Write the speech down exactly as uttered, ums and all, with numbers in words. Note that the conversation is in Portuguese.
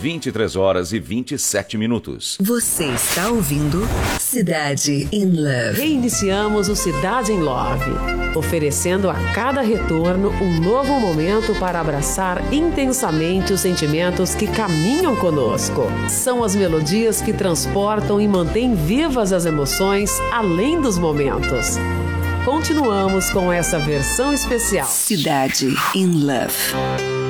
vinte e três horas e vinte e sete minutos. Você está ouvindo Cidade in Love. Reiniciamos o Cidade in Love, oferecendo a cada retorno um novo momento para abraçar intensamente os sentimentos que caminham conosco. São as melodias que transportam e mantêm vivas as emoções além dos momentos. Continuamos com essa versão especial. Cidade in Love.